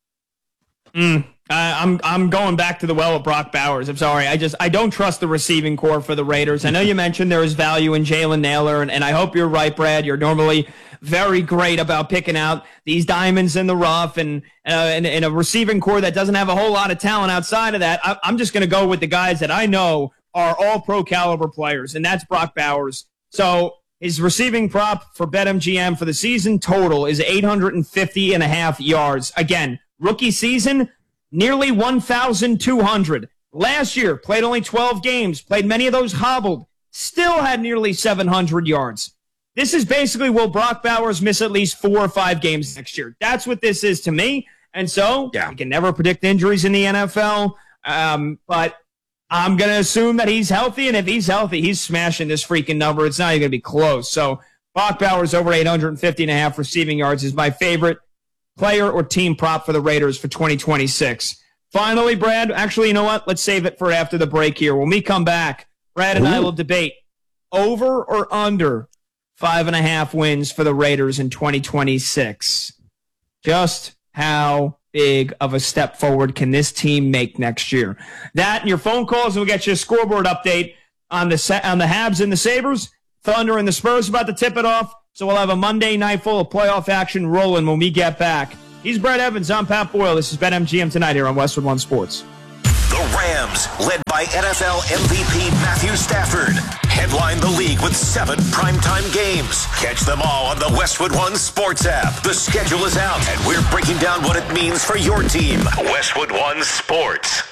I'm going back to the well of Brock Bowers. I'm sorry. I don't trust the receiving core for the Raiders. I know you mentioned there is value in Jalen Naylor, and I hope you're right, Brad. You're normally very great about picking out these diamonds in the rough, and a receiving core that doesn't have a whole lot of talent outside of that. I'm just going to go with the guys that I know are all pro caliber players, and that's Brock Bowers. So his receiving prop for BetMGM for the season total is 850 and a half yards. Again, rookie season, nearly 1,200. Last year, played only 12 games, played many of those hobbled, still had nearly 700 yards. This is basically, will Brock Bowers miss at least 4 or 5 games next year? That's what this is to me. And so, you can never predict injuries in the NFL, but I'm going to assume that he's healthy, and if he's healthy, he's smashing this freaking number. It's not even going to be close. So, Brock Bowers over 850 and a half receiving yards is my favorite player or team prop for the Raiders for 2026. Finally, Brad, actually, you know what? Let's save it for after the break here. When we come back, Brad and I will debate over or under 5.5 wins for the Raiders in 2026. Just how big of a step forward can this team make next year? That and your phone calls, and we'll get you a scoreboard update on the Habs and the Sabres. Thunder and the Spurs about to tip it off, so we'll have a Monday night full of playoff action rolling when we get back. He's Brett Evans. I'm Pat Boyle. This is BetMGM Tonight here on Westwood One Sports.
The Rams, led by NFL MVP Matthew Stafford, headline the league with 7 primetime games. Catch them all on the Westwood One Sports app. The schedule is out, and we're breaking down what it means for your team. Westwood One Sports.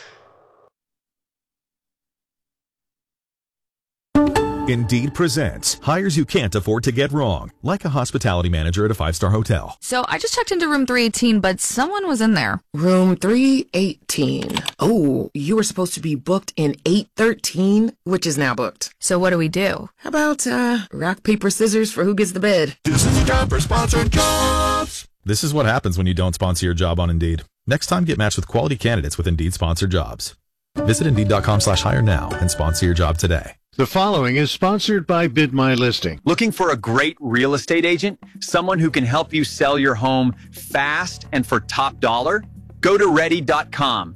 Indeed presents hires you can't afford to get wrong, like a hospitality manager at a 5-star hotel.
So I just checked into room 318, but someone was in there.
Room 318. Oh, you were supposed to be booked in 813, which is now booked.
So what do we do?
How about rock, paper, scissors for who gets the bed?
This is a job for sponsored jobs. This is what happens when you don't sponsor your job on Indeed. Next time, get matched with quality candidates with Indeed sponsored jobs. Visit Indeed.com/hire now and sponsor your job today.
The following is sponsored by Bid My Listing.
Looking for a great real estate agent? Someone who can help you sell your home fast and for top dollar? Go to Ready.com,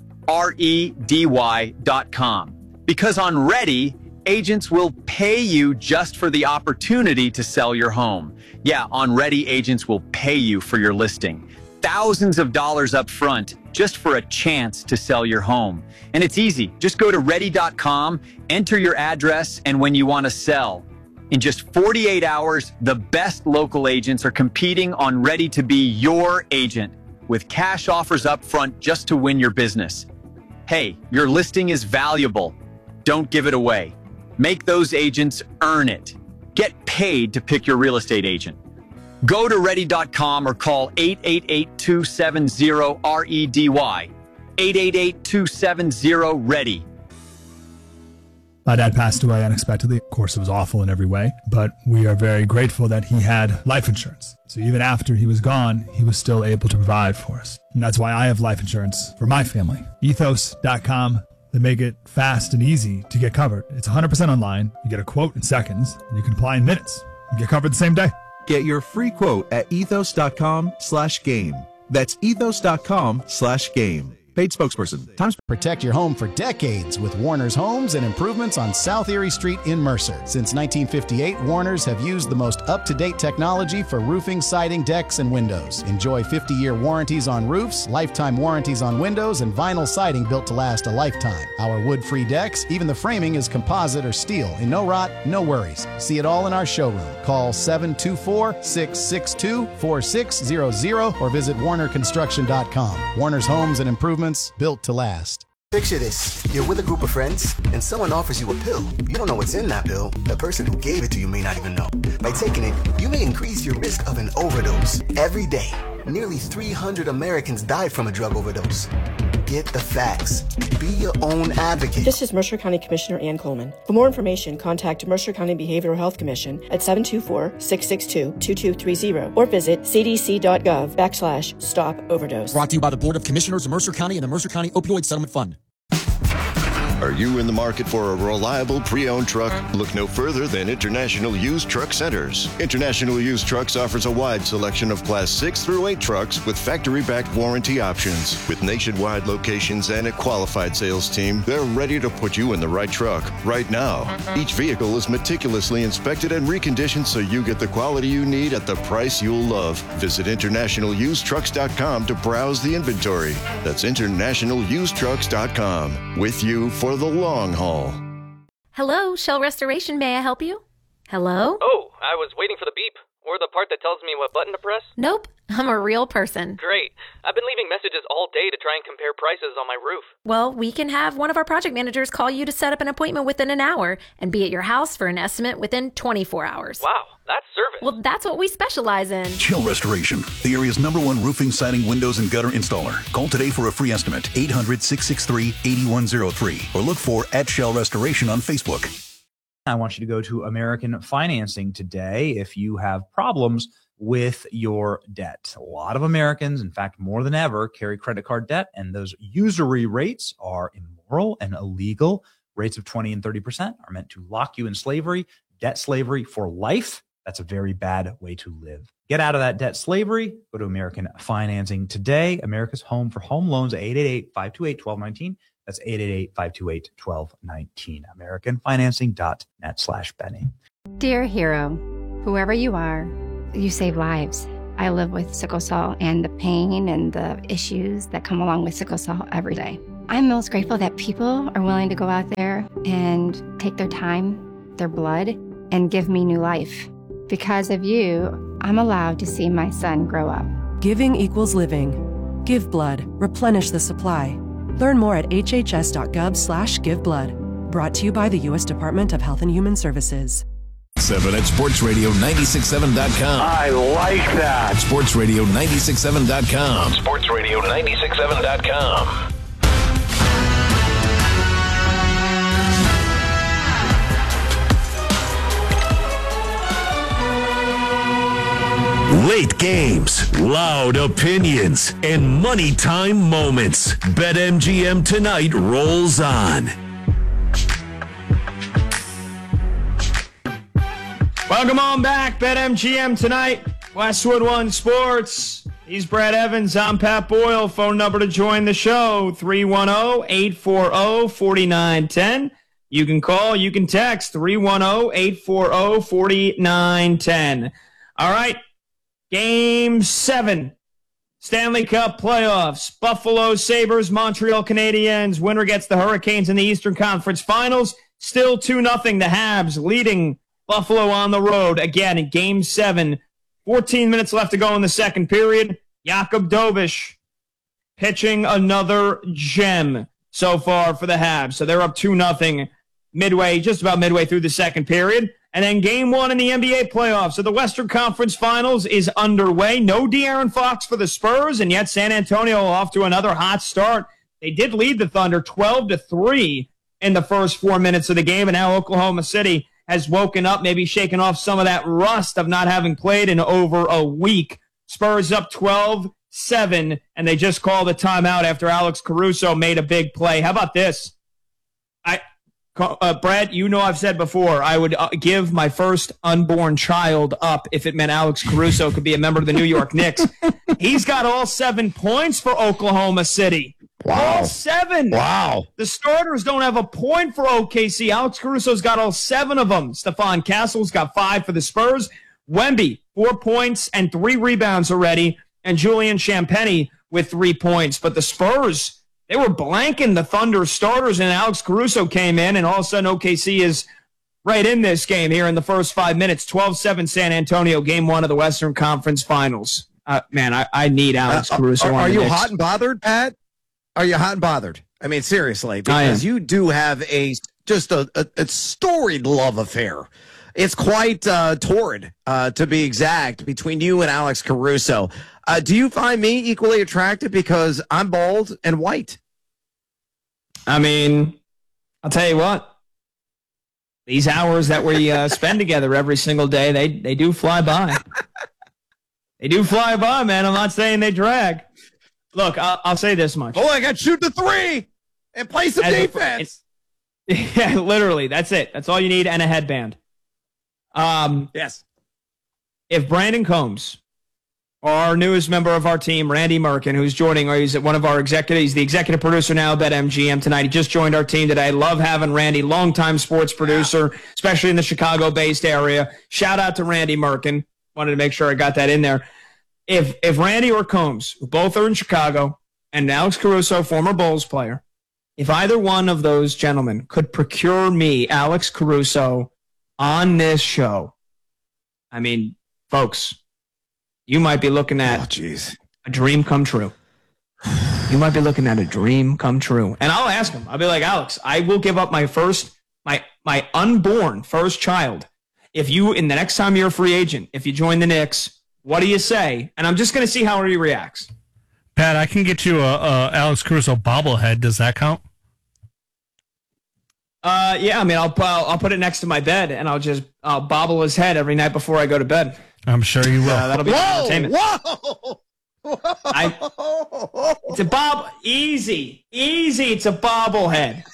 REDY.com. Because on Ready, agents will pay you just for the opportunity to sell your home. Yeah, on Ready, agents will pay you for your listing. Thousands of dollars up front just for a chance to sell your home. And it's easy. Just go to Ready.com, enter your address, and when you want to sell. In just 48 hours, the best local agents are competing on Ready to be your agent with cash offers up front just to win your business. Hey, your listing is valuable. Don't give it away. Make those agents earn it. Get paid to pick your real estate agent. Go to Ready.com or call 888-270-REDY. 888-270-READY.
My dad passed away unexpectedly. Of course, it was awful in every way, but we are very grateful that he had life insurance. So even after he was gone, he was still able to provide for us. And that's why I have life insurance for my family. Ethos.com. They make it fast and easy to get covered. It's 100% online. You get a quote in seconds, and you can apply in minutes. You get covered the same day.
Get your free quote at ethos.com/game. That's ethos.com/game. Paid spokesperson.
Protect your home for decades with Warner's Homes and Improvements on South Erie Street in Mercer. Since 1958, Warner's have used the most up-to-date technology for roofing, siding, decks, and windows. Enjoy 50-year warranties on roofs, lifetime warranties on windows, and vinyl siding built to last a lifetime. Our wood-free decks, even the framing is composite or steel, and no rot, no worries. See it all in our showroom. Call 724-662-4600 or visit warnerconstruction.com. Warner's Homes and Improvements, built to last.
Picture this. You're with a group of friends, and someone offers you a pill. You don't know what's in that pill. The person who gave it to you may not even know. By taking it, you may increase your risk of an overdose. Every day, nearly 300 Americans die from a drug overdose. Get the facts. Be your own advocate.
This is Mercer County Commissioner Ann Coleman. For more information, contact Mercer County Behavioral Health Commission at 724-662-2230 or visit cdc.gov/stop-overdose.
Brought to you by the Board of Commissioners of Mercer County and the Mercer County Opioid Settlement Fund.
Are you in the market for a reliable pre-owned truck? Look no further than International Used Truck Centers. International Used Trucks offers a wide selection of Class 6 through 8 trucks with factory-backed warranty options. With nationwide locations and a qualified sales team, they're ready to put you in the right truck right now. Each vehicle is meticulously inspected and reconditioned so you get the quality you need at the price you'll love. Visit InternationalUsedTrucks.com to browse the inventory. That's InternationalUsedTrucks.com. With you for the long haul.
Hello, Shell Restoration. May I help you? Hello?
Oh, I was waiting for the beep. Or the part that tells me what button to press.
Nope, I'm a real person.
Great. I've been leaving messages all day to try and compare prices on my roof.
Well, we can have one of our project managers call you to set up an appointment within an hour and be at your house for an estimate within 24 hours.
Wow, that's service.
Well, that's what we specialize in.
Shell Restoration, the area's #1 roofing, siding, windows, and gutter installer. Call today for a free estimate, 800-663-8103, or look for @Shell Restoration on Facebook.
I want you to go to American Financing today. If you have problems
with your debt. A lot of Americans, in fact, more than ever, carry credit card debt, and those usury rates are immoral and illegal. Rates of 20 and 30% are meant to lock you in slavery, debt slavery for life. That's a very bad way to live. Get out of that debt slavery. Go to American Financing today. America's home for home loans, 888-528-1219. That's 888-528-1219. AmericanFinancing.net/Benny.
Dear hero, whoever you are, you save lives. I live with sickle cell and the pain and the issues that come along with sickle cell every day. I'm most grateful that people are willing to go out there and take their time, their blood, and give me new life. Because of you, I'm allowed to see my son grow up.
Giving equals living. Give blood. Replenish the supply. Learn more at hhs.gov/giveblood. Brought to you by the U.S. Department of Health and Human Services.
7 at sportsradio967.com.
I like that.
Sportsradio967.com.
Sportsradio967.com.
Late games, loud opinions, and money time moments. BetMGM tonight rolls on.
Welcome on back, BetMGM tonight. Westwood One Sports. He's Brad Evans. I'm Pat Boyle. Phone number to join the show, 310-840-4910. You can call, you can text, 310-840-4910. All right. Game 7, Stanley Cup playoffs. Buffalo Sabres, Montreal Canadiens. Winner gets the Hurricanes in the Eastern Conference Finals. Still 2-0. The Habs leading Buffalo on the road. Again, in Game 7, 14 minutes left to go in the second period. Jakub Dovish pitching another gem so far for the Habs. So they're up 2-0 just about midway through the second period. And then Game 1 in the NBA playoffs. So the Western Conference Finals is underway. No De'Aaron Fox for the Spurs, and yet San Antonio off to another hot start. They did lead the Thunder 12-3 in the first 4 minutes of the game, and now Oklahoma City has woken up, maybe shaken off some of that rust of not having played in over a week. Spurs up 12-7, and they just called a timeout after Alex Caruso made a big play. How about this? Brad, you know I've said before, I would give my first unborn child up if it meant Alex Caruso could be a member of the New York Knicks. He's got all 7 points for Oklahoma City.
Wow.
All 7.
Wow.
The starters don't have a point for OKC. Alex Caruso's got all 7 of them. Stephon Castle's got 5 for the Spurs. Wemby, 4 points and 3 rebounds already. And Julian Champagnie with 3 points. But the Spurs, they were blanking the Thunder starters, and Alex Caruso came in, and all of a sudden OKC is right in this game here in the first 5 minutes. 12-7 San Antonio, Game 1 of the Western Conference Finals. Man, I need Alex Caruso.
Are you hot and bothered, Pat? Are you hot and bothered? I mean, seriously, because you do have a storied love affair. It's quite torrid, to be exact, between you and Alex Caruso. Do you find me equally attractive because I'm bald and white?
I mean, I'll tell you what. These hours that we spend together every single day, they do fly by. They do fly by, man. I'm not saying they drag. Look, I'll say this much.
Oh, I got to shoot the 3 and play some defense.
Yeah, literally. That's it. That's all you need, and a headband.
Yes.
If Brandon Combs, our newest member of our team, Randy Merkin, who's joining, he's one of our executives, he's the executive producer now at BetMGM tonight. He just joined our team today. I love having Randy, longtime sports producer, especially in the Chicago-based area. Shout out to Randy Merkin. Wanted to make sure I got that in there. If Randy or Combs, who both are in Chicago, and Alex Caruso, former Bulls player, if either one of those gentlemen could procure me, Alex Caruso, on this show, I mean, folks, you might be looking at a dream come true. You might be looking at a dream come true. And I'll ask him. I'll be like, Alex, I will give up my unborn first child if you, in the next time you're a free agent, if you join the Knicks, what do you say? And I'm just going to see how he reacts.
Pat, I can get you a Alex Caruso bobblehead. Does that count?
Yeah, I mean, I'll put it next to my bed, and I'll bobble his head every night before I go to bed.
I'm sure you will.
That'll be entertainment.
Whoa!
It's a bob. Easy. It's a bobblehead.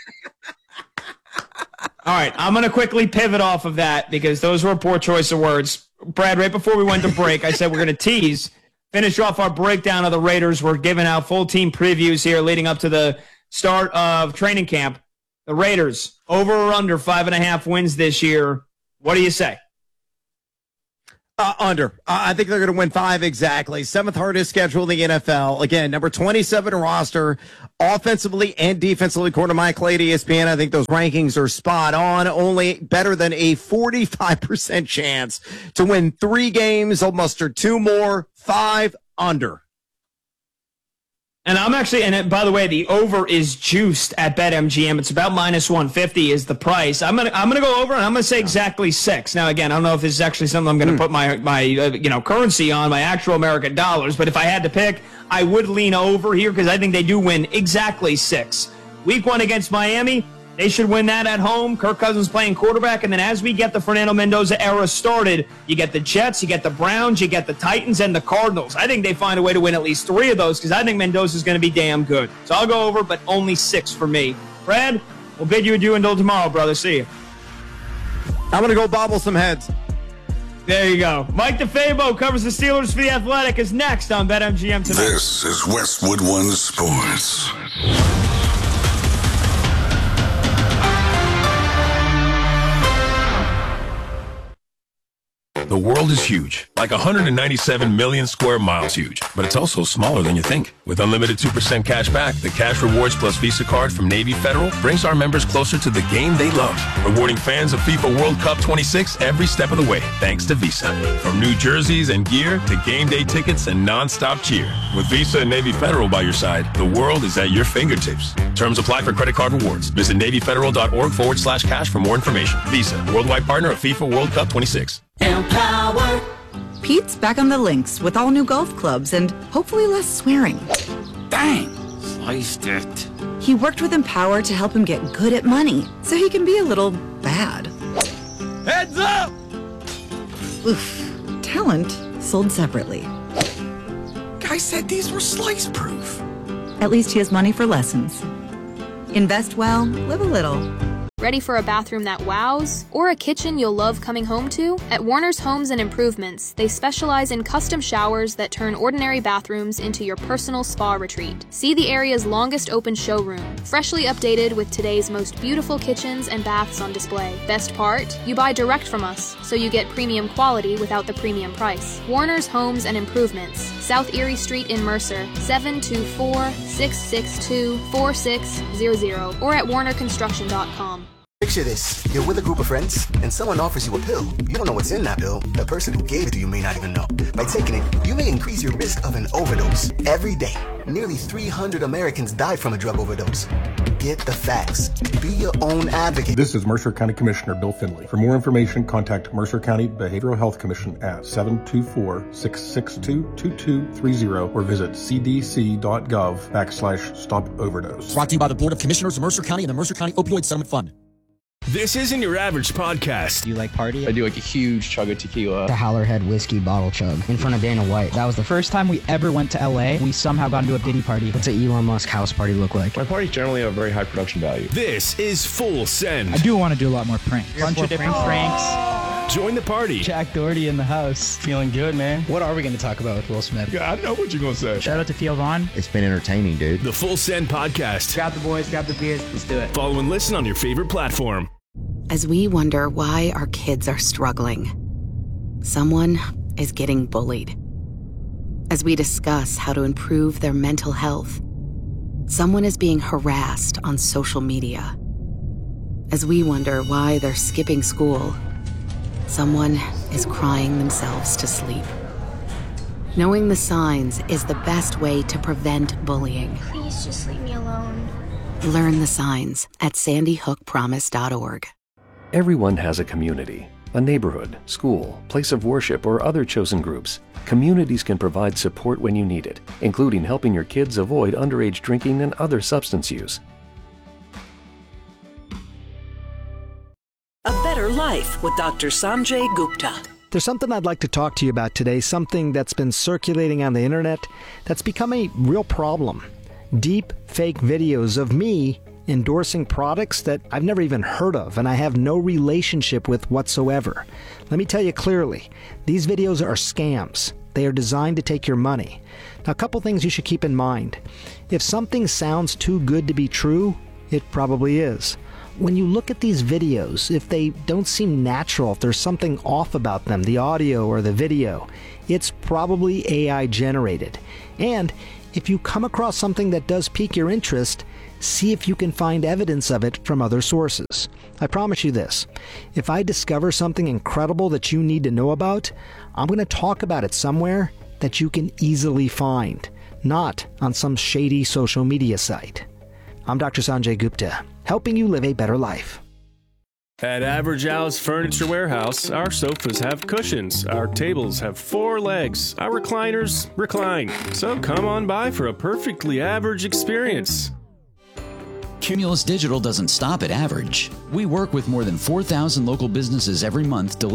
All right, I'm going to quickly pivot off of that because those were a poor choice of words. Brad, right before we went to break, I said we're going to finish off our breakdown of the Raiders. We're giving out full team previews here leading up to the start of training camp. The Raiders, over or under 5.5 wins this year. What do you say?
Under. I think they're going to win 5 exactly. 7th hardest schedule in the NFL. Again, number 27 roster, offensively and defensively, according to Mike Clay, ESPN. I think those rankings are spot on. Only better than a 45% chance to win 3 games. They'll muster 2 more. 5 under.
And I'm actually, and by the way, the over is juiced at BetMGM. It's about -150 is the price. I'm gonna go over, and I'm gonna say exactly 6. Now, again, I don't know if this is actually something I'm gonna put my currency on, my actual American dollars. But if I had to pick, I would lean over here because I think they do win exactly 6. Week 1 against Miami, they should win that at home. Kirk Cousins playing quarterback, and then as we get the Fernando Mendoza era started, you get the Jets, you get the Browns, you get the Titans, and the Cardinals. I think they find a way to win at least 3 of those because I think Mendoza is going to be damn good. So I'll go over, but only 6 for me. Brad, we'll bid you adieu until tomorrow, brother. See you.
I'm going to go bobble some heads.
There you go. Mike DeFabo covers the Steelers for The Athletic is next on BetMGM tonight.
This is Westwood One Sports.
The world is huge, like 197 million square miles huge, but it's also smaller than you think. With unlimited 2% cash back, the Cash Rewards Plus Visa card from Navy Federal brings our members closer to the game they love, rewarding fans of FIFA World Cup 26 every step of the way, thanks to Visa. From new jerseys and gear to game day tickets and non-stop cheer. With Visa and Navy Federal by your side, the world is at your fingertips. Terms apply for credit card rewards. Visit NavyFederal.org/cash for more information. Visa, worldwide partner of FIFA World Cup 26.
Empower. Pete's back on the links with all new golf clubs and hopefully less swearing.
Dang, sliced it.
He worked with Empower to help him get good at money so he can be a little bad.
Heads up!
Oof. Talent sold separately.
Guy said these were slice proof.
At least he has money for lessons. Invest well, live a little.
Ready for a bathroom that wows? Or a kitchen you'll love coming home to? At Warner's Homes and Improvements, they specialize in custom showers that turn ordinary bathrooms into your personal spa retreat. See the area's longest open showroom, freshly updated with today's most beautiful kitchens and baths on display. Best part? You buy direct from us, so you get premium quality without the premium price. Warner's Homes and Improvements, South Erie Street in Mercer, 724-662-4600, or at warnerconstruction.com.
Picture this. You're with a group of friends, and someone offers you a pill. You don't know what's in that pill. The person who gave it to you may not even know. By taking it, you may increase your risk of an overdose. Every day, nearly 300 Americans die from a drug overdose. Get the facts. Be your own advocate.
This is Mercer County Commissioner Bill Finley. For more information, contact Mercer County Behavioral Health Commission at 724-662-2230 or visit cdc.gov/stop overdose.
Brought to you by the Board of Commissioners of Mercer County and the Mercer County Opioid Settlement Fund.
This isn't your average podcast.
Do you like party?
I do like a huge chug of tequila.
The Howlerhead whiskey bottle chug in front of Dana White. That was the first time we ever went to LA. We somehow got into a Diddy party. What's an Elon Musk house party look like?
My parties generally have very high production value. This is Full Send.
I do want to do a lot more pranks. A bunch of different pranks.
Join the party.
Jack Doherty in the house. Feeling good, man. What are we going to talk about with Will Smith?
Yeah, I know what you're going to say.
Shout out to Theo Vaughn.
It's been entertaining, dude.
The Full Send podcast.
Grab the boys, grab the beers. Let's do it.
Follow and listen on your favorite platform.
As we wonder why our kids are struggling, someone is getting bullied. As we discuss how to improve their mental health, someone is being harassed on social media. As we wonder why they're skipping school, someone is crying themselves to sleep. Knowing the signs is the best way to prevent bullying.
Please just leave me alone.
Learn the signs at sandyhookpromise.org.
Everyone has a community, a neighborhood, school, place of worship, or other chosen groups. Communities can provide support when you need it, including helping your kids avoid underage drinking and other substance use.
A better life with Dr. Sanjay Gupta.
There's something I'd like to talk to you about today, something that's been circulating on the internet that's become a real problem. Deep fake videos of me endorsing products that I've never even heard of and I have no relationship with whatsoever. Let me tell you clearly, these videos are scams. They are designed to take your money. Now, a couple things you should keep in mind. If something sounds too good to be true, it probably is. When you look at these videos, if they don't seem natural, if there's something off about them, the audio or the video, it's probably AI generated. And if you come across something that does pique your interest, see if you can find evidence of it from other sources. I promise you this, if I discover something incredible that you need to know about, I'm going to talk about it somewhere that you can easily find, not on some shady social media site. I'm Dr. Sanjay Gupta, helping you live a better life.
At Average Al's Furniture Warehouse, our sofas have cushions, our tables have 4 legs, our recliners recline. So come on by for a perfectly average experience.
Cumulus Digital doesn't stop at average. We work with more than 4,000 local businesses every month